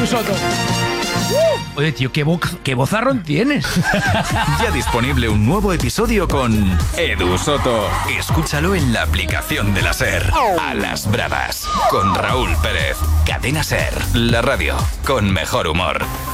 Edu Soto. Oye, tío, qué vozarrón tienes. Ya disponible un nuevo episodio con Edu Soto. Escúchalo en la aplicación de la SER. A las bravas, con Raúl Pérez. Cadena SER, la radio con mejor humor.